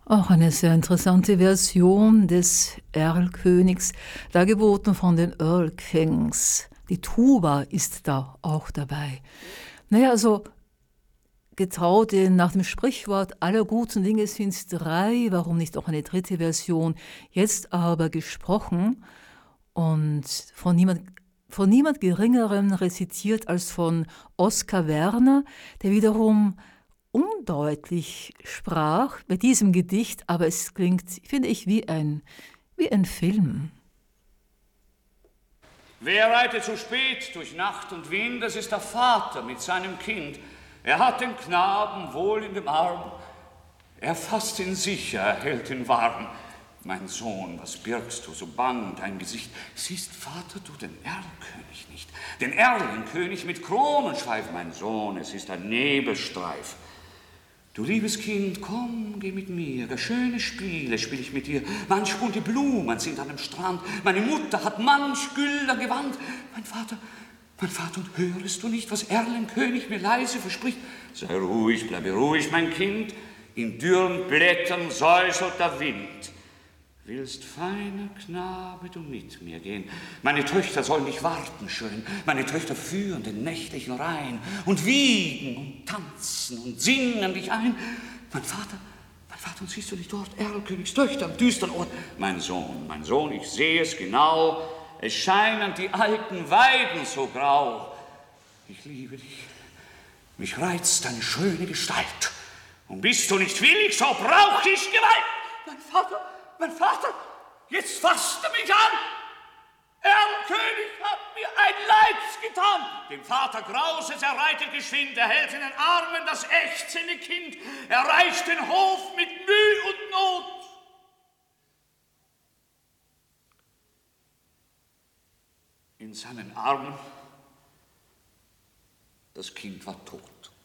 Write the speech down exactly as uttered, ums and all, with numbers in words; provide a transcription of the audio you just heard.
Auch eine sehr interessante Version des Erlkönigs, dargeboten von den Earl Kings. Die Tuba ist da auch dabei. Naja, also getraut nach dem Sprichwort, aller guten Dinge sind drei, warum nicht auch eine dritte Version, jetzt aber gesprochen und von niemand, von niemand Geringerem rezitiert als von Oskar Werner, der wiederum undeutlich sprach bei diesem Gedicht, aber es klingt, finde ich, wie ein, wie ein Film. Wer reitet so spät durch Nacht und Wind? Das ist der Vater mit seinem Kind. Er hat den Knaben wohl in dem Arm. Er fasst ihn sicher, er hält ihn warm. Mein Sohn, was birgst du so bang dein Gesicht? Siehst, Vater, du den Erlkönig nicht? Den Erlenkönig mit Kronenschweif, mein Sohn, es ist ein Nebelstreif. Du liebes Kind, komm, geh mit mir, gar schöne Spiele spiel ich mit dir. Manch bunte Blumen sind an dem Strand, meine Mutter hat manch Güller Gewand. Mein Vater, mein Vater, und hörest du nicht, was Erlenkönig mir leise verspricht? Sei ruhig, bleibe ruhig, mein Kind, in dürren Blättern säuselt der Wind. Willst, feiner Knabe, du mit mir gehen? Meine Töchter sollen dich warten schön, meine Töchter führen den nächtlichen Rhein und wiegen und tanzen und singen dich ein. Mein Vater, mein Vater, und siehst du nicht dort Erlkönigs Töchter am düstern Ort? Mein Sohn, mein Sohn, ich sehe es genau, es scheinen die alten Weiden so grau. Ich liebe dich, mich reizt deine schöne Gestalt. Und bist du nicht willig, so brauch ich Gewalt. Mein Vater, mein Vater, jetzt fasst er mich an. Erlkönig hat mir ein Leids getan. Dem Vater graus es, er reitet geschwind, er hält in den Armen das ächzende Kind. Er reicht den Hof mit Mühe und Not. In seinen Armen, das Kind war tot.